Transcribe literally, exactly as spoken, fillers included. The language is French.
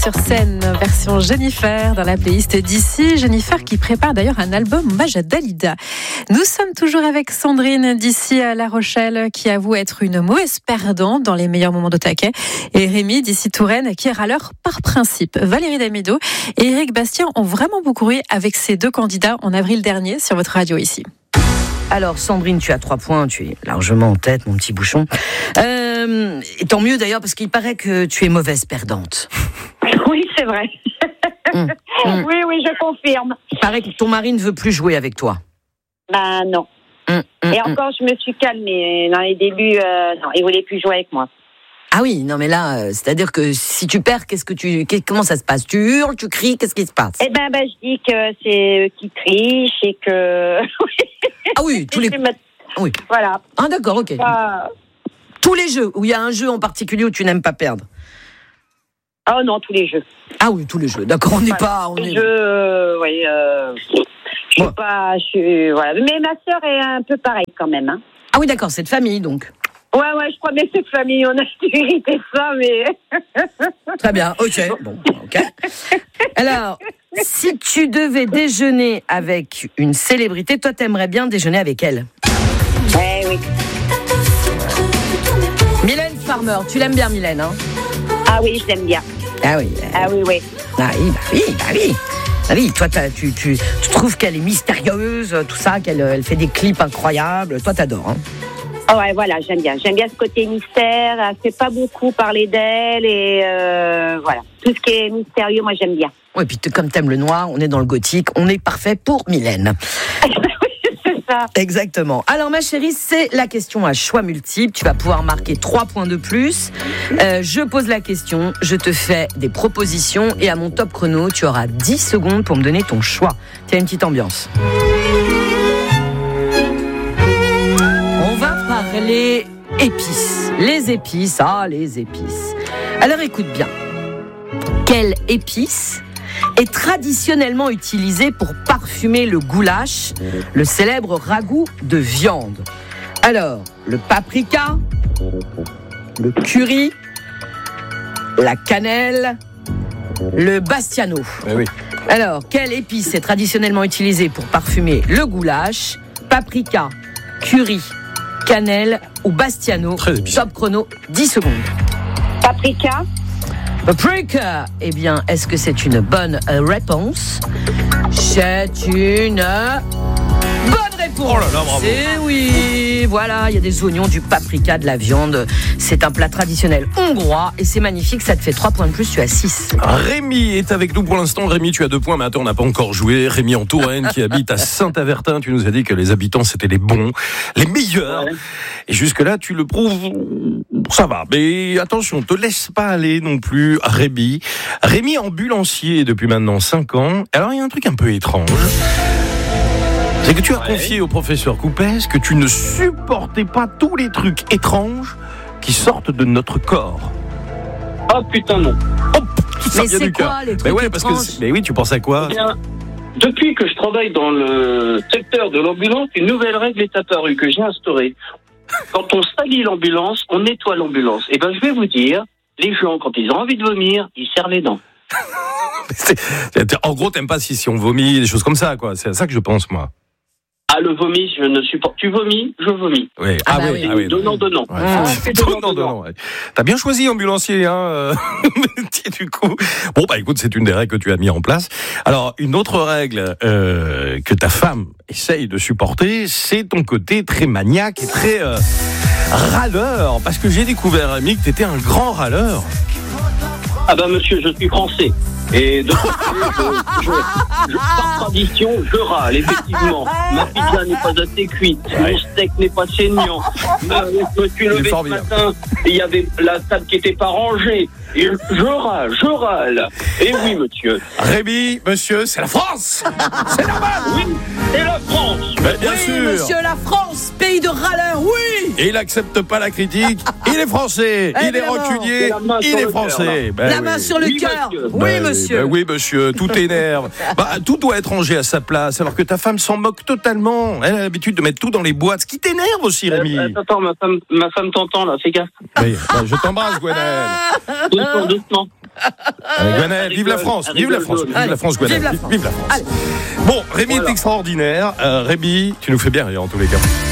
Sur scène, version Jennifer dans la playlist d'ici. Jennifer qui prépare d'ailleurs un album hommage à Dalida. Nous sommes toujours avec Sandrine d'ici à La Rochelle qui avoue être une mauvaise perdante dans les meilleurs moments de taquet. Et Rémi d'ici Touraine qui est râleur par principe. Valérie Damido et Éric Bastien ont vraiment beaucoup ri avec ces deux candidats en avril dernier sur votre radio ici. Alors Sandrine, tu as trois points, tu es largement en tête, mon petit bouchon. Euh, et tant mieux d'ailleurs parce qu'il paraît que tu es mauvaise perdante. Oui, c'est vrai. Mmh. Mmh. Oui, oui, je confirme. Il paraît que ton mari ne veut plus jouer avec toi. Ben non. Mmh, mmh, et encore, je me suis calmée. Dans les débuts, euh, non, il voulait plus jouer avec moi. Ah oui, non mais là, euh, c'est-à-dire que si tu perds, qu'est-ce que tu, qu'est, comment ça se passe? Tu hurles, tu cries, qu'est-ce qui se passe? Eh ben, ben, je dis que c'est eux qui trichent et que. Ah oui, tous les. Mettre... Oui. Voilà. Ah d'accord, ok. Pas... Tous les jeux où il y a un jeu en particulier où tu n'aimes pas perdre. Oh non, tous les jeux. Ah oui, tous les jeux. D'accord, on n'est voilà. pas. On les est... jeux, euh, oui. Euh, je suis ouais. pas, je suis, voilà. Mais ma sœur est un peu pareille quand même. Hein. Ah oui, d'accord, c'est de famille donc. Ouais, ouais, je crois bien que c'est de famille. On a hérité ça, mais. Très bien, ok. Bon, ok. Alors, si tu devais déjeuner avec une célébrité, toi, t'aimerais bien déjeuner avec elle? Eh oui. Mylène Farmer, tu l'aimes bien, Mylène, hein? Ah oui, je l'aime bien. Ah oui. Euh... Ah oui, oui. Ah oui, bah oui, bah oui. Ah oui, toi, tu, tu, tu trouves qu'elle est mystérieuse, tout ça, qu'elle elle fait des clips incroyables. Toi, t'adores, hein? Oh ouais, voilà, j'aime bien. J'aime bien ce côté mystère. Elle fait pas beaucoup parler d'elle et euh, voilà. Tout ce qui est mystérieux, moi, j'aime bien. Oui, puis comme t'aimes le noir, on est dans le gothique, on est parfait pour Mylène. C'est ça. Exactement. Alors, ma chérie, c'est la question à choix multiples. Tu vas pouvoir marquer trois points de plus. Euh, je pose la question, je te fais des propositions et à mon top chrono, tu auras dix secondes pour me donner ton choix. Tiens, une petite ambiance. Les épices. Les épices, ah, les épices. Alors écoute bien. Quelle épice est traditionnellement utilisée pour parfumer le goulash, le célèbre ragoût de viande? Alors, le paprika, le curry, la cannelle, le bastiano. Eh oui. Alors, quelle épice est traditionnellement utilisée pour parfumer le goulash, paprika, curry, cannelle ou bastiano? Top chrono, dix secondes. Paprika. Paprika. Eh bien, est-ce que c'est une bonne réponse? C'est une bonne réponse. Oh là là, bravo. C'est oui. Voilà, il y a des oignons, du paprika, de la viande. C'est un plat traditionnel hongrois et c'est magnifique. Ça te fait trois points de plus, tu as six. Rémi est avec nous pour l'instant. Rémi, tu as deux points, mais attends, on n'a pas encore joué. Rémi en Touraine qui habite à Saint-Avertin. Tu nous as dit que les habitants, c'était les bons, les meilleurs. Ouais. Et jusque-là, tu le prouves, ça va. Mais attention, te laisse pas aller non plus, Rémi. Rémi ambulancier depuis maintenant cinq ans. Alors, il y a un truc un peu étrange. C'est que tu as ouais. confié au professeur Coupès que tu ne supportais pas tous les trucs étranges qui sortent de notre corps. Oh putain non. Oh, mais c'est quoi les trucs mais ouais, étranges parce que, mais oui, tu penses à quoi? Eh bien, depuis que je travaille dans le secteur de l'ambulance, une nouvelle règle est apparue que j'ai instaurée. Quand on salit l'ambulance, on nettoie l'ambulance. Et ben je vais vous dire, les gens, quand ils ont envie de vomir, ils serrent les dents. c'est, c'est, en gros, t'aimes pas si, si on vomit, des choses comme ça, quoi. C'est à ça que je pense, moi. Ah, le vomi, je ne supporte. Tu vomis, je vomis. Oui. Ah, ah, bah oui, oui. ah oui. Donnant, donnant. Ouais. Ah, c'est donnant, donnant. donnant ouais. T'as bien choisi, ambulancier, hein. Du coup. Bon, bah, écoute, c'est une des règles que tu as mis en place. Alors, une autre règle euh, que ta femme essaye de supporter, c'est ton côté très maniaque et très euh, râleur. Parce que j'ai découvert, Rémi, que t'étais un grand râleur. Ah bah, monsieur, je suis français. Et de je, je, je, par tradition, je râle, effectivement. Ma pizza n'est pas assez cuite, mon steak n'est pas saignant. Euh, je me suis levé ce matin et il y avait la table qui n'était pas rangée. Et je, je râle, je râle. Et oui, monsieur. Rémi, monsieur, c'est la France. C'est normal. Oui, c'est la France. Mais bien oui, sûr. monsieur, la France. pays de râleurs, oui. Et il accepte pas la critique. Il est français. Il est Évidemment. rancunier. La main Il sur est le français. cœur, Ben La oui. main sur le Oui, cœur. monsieur. Oui, Ben monsieur. ben oui, monsieur. Tout énerve. Bah, tout doit être rangé à sa place, alors que ta femme s'en moque totalement. Elle a l'habitude de mettre tout dans les boîtes, ce qui t'énerve aussi, Rémi. Euh, Attends, ma femme, ma femme t'entend là, fais gaffe. Oui, bah, je t'embrasse, Gwenaël. Doucement, doucement. Allez, Gwenaël, vive la France. Vive la France. Vive la France, Gwenaël. Vive la France. Vive la France. Allez. Bon, Rémi Voilà. est extraordinaire. Euh, Rémi, tu nous fais bien rire en tous les cas.